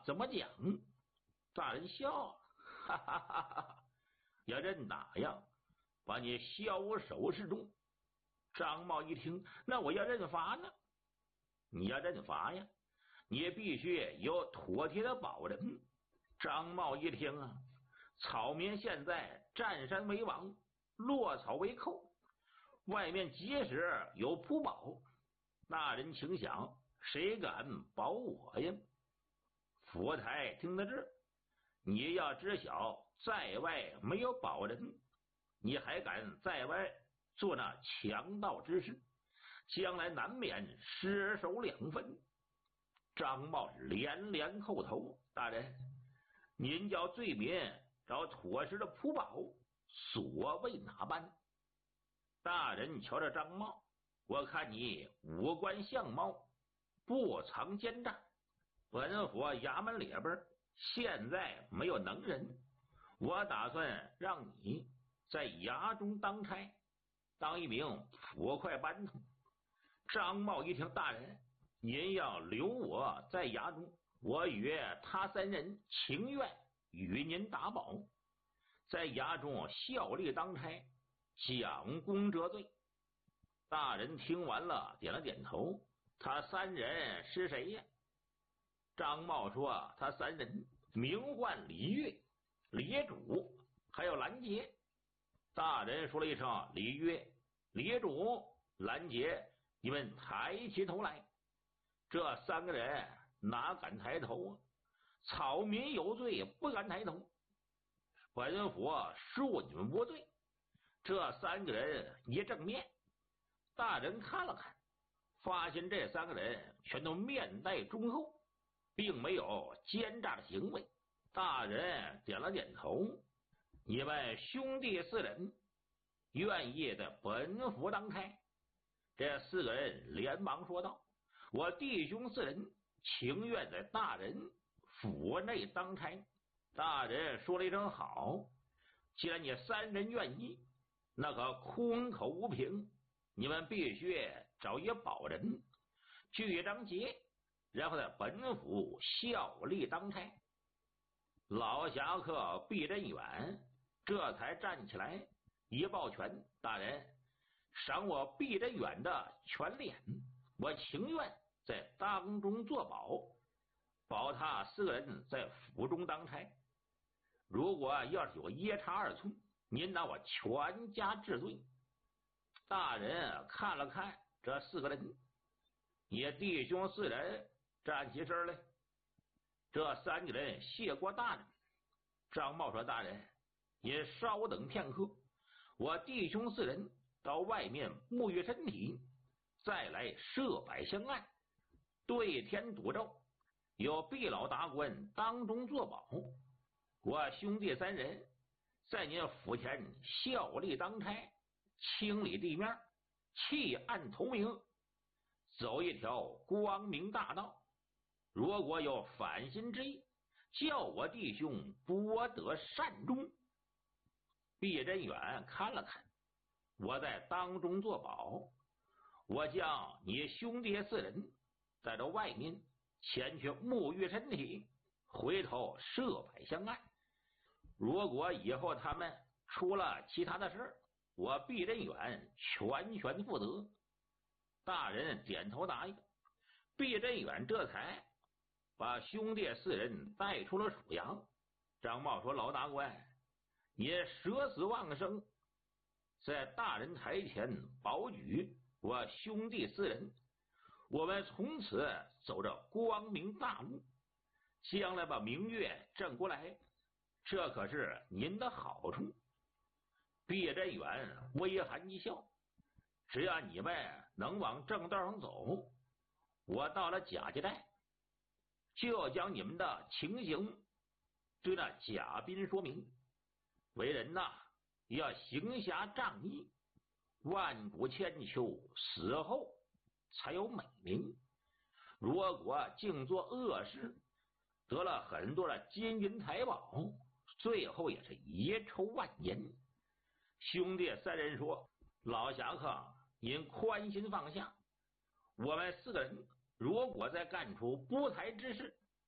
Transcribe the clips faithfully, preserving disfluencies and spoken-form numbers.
怎么讲？大人笑了，哈哈哈哈！要认哪样？把你枭首示众。张茂一听，那我要认罚呢？你要认罚呀，你必须有妥帖的保证。张茂一听啊，草民现在占山为王，落草为寇，外面即使有普保，大人请想，谁敢保我呀？福台听得这，你要知晓，在外没有保人，你还敢在外做那强盗之事，将来难免失手两分。张茂连连叩头，大人，您叫罪民找妥实的普保，所谓哪般？大人瞧着张茂，我看你五官相貌不藏奸诈，本府衙门里边现在没有能人，我打算让你在衙中当差，当一名捕快班头。张茂一听，大人，您要留我在衙中，我与他三人情愿与您打保，在衙中效力当差，讲功折罪。大人听完了，点了点头。他三人是谁呀？张茂说，他三人名唤李岳、李主还有兰杰。大人说了一声，李岳、李主、兰杰，你们抬起头来。这三个人哪敢抬头啊？草民有罪，不敢抬头。本府恕你们无罪。这三个人一正面，大人看了看，发现这三个人全都面带忠厚，并没有奸诈的行为。大人点了点头，你们兄弟四人愿意在本府当差？这四个人连忙说道，我弟兄四人情愿在大人府内当差。大人说了一声好，既然你三人愿意，那可空口无凭，你们必须找一保人，据一张节，然后在本府效力当差。老侠客毕真远这才站起来，一抱拳，大人，赏我毕真远的全脸，我情愿在当中作保，保他四个人在府中当差。如果要是有掖差二寸，您拿我全家治罪。大人看了看这四个人，也弟兄四人站起身来。这三个人谢过大人。张茂说，大人，也稍等片刻，我弟兄四人到外面沐浴身体，再来设摆香案，对天赌咒，有毕老达官当中作保，我兄弟三人在您府前效力当差，清理地面，弃暗投明，走一条光明大道。如果有反心之意，叫我弟兄博得善终。毕真远看了看，我在当中作保，我将你兄弟四人在这外面前去沐浴身体，回头设摆香案。如果以后他们出了其他的事，我毕真远全权负责。大人点头答应。毕真远这才把兄弟四人带出了属阳。张茂说，老大官，你舍死忘生，在大人台前保举我兄弟四人，我们从此走着光明大路，将来把明月正过来，这可是您的好处。毕真远微含一笑，只要你们能往正道上走，我到了贾家寨就将你们的情形对那贾斌说明。为人呐，要行侠仗义，万古千秋，死后才有美名。如果净做恶事，得了很多的金银财宝，最后也是遗臭万年。兄弟三人说，老侠客您宽心放下，我们四个人如果再干出不才之事，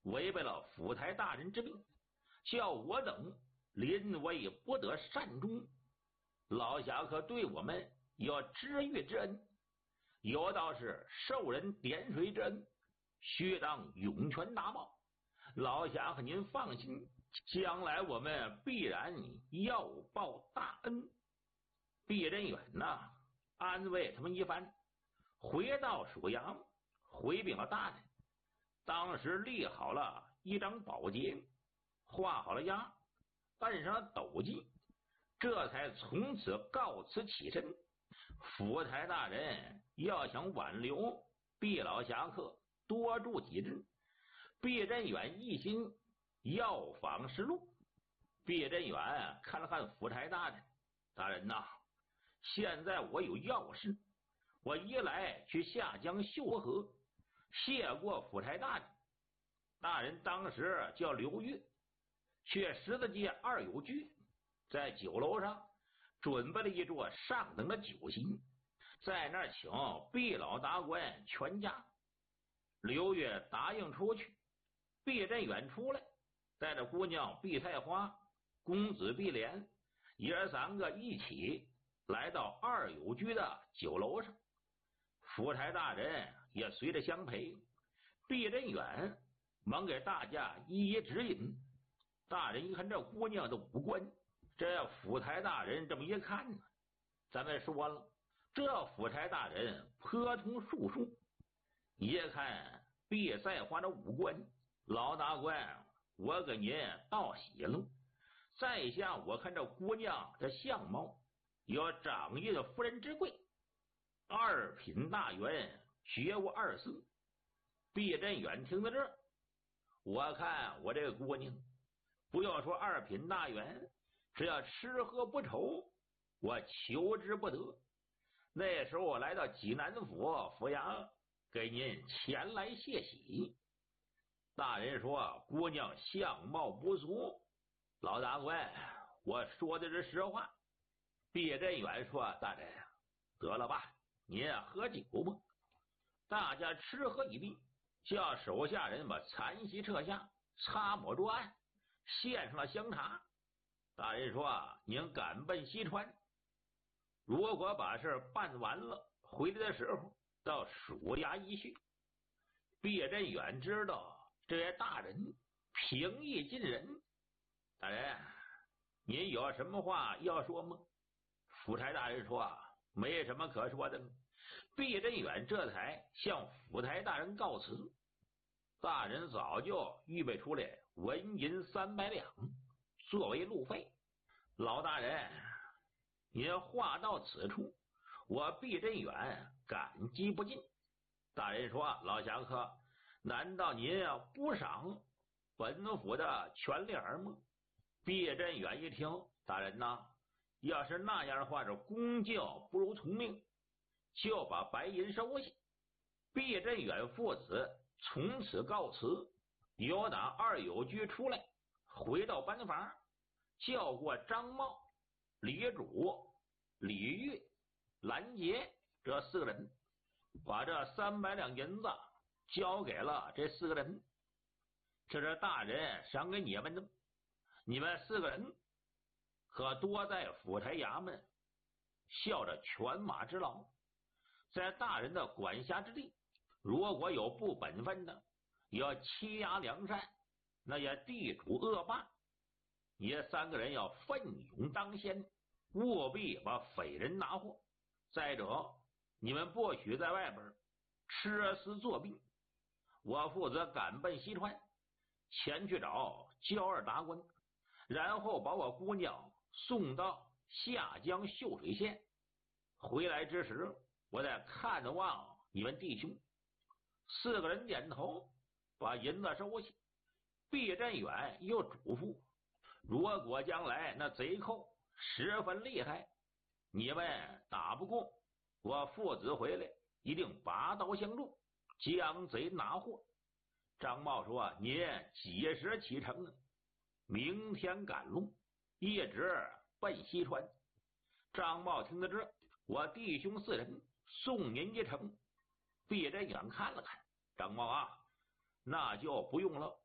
违背了府台大人之命，叫我等临危不得善终。老侠客对我们有知遇之恩，有道是受人点水之恩，须当涌泉大报。老侠客您放心，将来我们必然要报大恩。毕仁远呐，安慰他们一番，回到属阳，回禀了大人。当时立好了一张宝笈，画好了押，按上了斗记，这才从此告辞起身。府台大人要想挽留毕老侠客多住几日，毕仁远一心要访实录。毕仁远看了看府台大人，大人呐，现在我有要事，我一来去下江秀河，谢过府台大人。大人当时叫刘越去十字街二友居，在酒楼上准备了一桌上等的酒席，在那儿请毕老达官全家。刘越答应出去，毕仁远出来，带着姑娘毕菜花、公子毕莲，爷儿三个一起来到二友居的酒楼上。府台大人也随着相陪，毕仁远忙给大家一一指引。大人一看这姑娘的五官，这府台大人这么一看呢，咱们说了，这府台大人颇通术数，一看毕赛花的五官，老大官我给您道喜了。在下我看这姑娘这相貌有长印夫人之贵，二品大员，学无二色。毕仁远听到这儿，我看我这个姑娘，不要说二品大员，只要吃喝不愁，我求之不得。那时候我来到济南府府衙，给您前来谢喜。大人说姑娘相貌不俗，老大官，我说的是实话。毕仁远说，大人得了吧，您喝酒吧。大家吃喝一毕，叫手下人把残席撤下，擦抹桌案，献上了香茶。大人说，您赶奔西川，如果把事办完了，回来的时候到署衙一叙。毕仁远知道这位大人平易近人，大人您有什么话要说吗？府台大人说，没什么可说的了。毕仁远这才向府台大人告辞。大人早就预备出来纹银三百两作为路费。老大人，您话到此处，我毕仁远感激不尽。大人说，老侠客，难道您不赏本府的全力儿吗？毕仁远一听，大人呐，要是那样的话，是恭敬不如从命，就把白银收下。毕仁远父子从此告辞，由打二友居出来，回到班房，叫过张茂、李主、李玉、兰杰这四个人，把这三百两银子交给了这四个人。这是大人赏给你们的，你们四个人可多在府台衙门效着犬马之劳，在大人的管辖之地，如果有不本分的，要欺压良善，那也地主恶霸，你三个人要奋勇当先，务必把匪人拿获。再者，你们不许在外边吃私作弊，我负责赶奔西川，前去找焦二达官，然后把我姑娘送到下江秀水县。回来之时，我再看望你们弟兄。四个人点头，把银子收下。毕仁远又嘱咐，如果将来那贼寇十分厉害，你们打不过，我父子回来一定拔刀相助，将贼拿获。张茂说，您几时启程呢？明天赶路，一直奔西川。张茂听到这，我弟兄四人送您一程。毕仁远看了看，张茂啊，那就不用了，